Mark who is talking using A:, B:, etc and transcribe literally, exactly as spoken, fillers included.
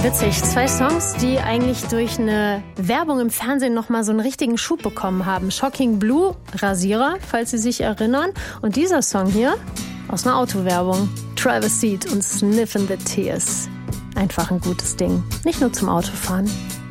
A: Witzig, zwei Songs, die eigentlich durch eine Werbung im Fernsehen nochmal so einen richtigen Schub bekommen haben. Shocking Blue, Rasierer, falls Sie sich erinnern. Und dieser Song hier aus einer Autowerbung. Travis Seed und Sniffin' the Tears. Einfach ein gutes Ding. Nicht nur zum Autofahren.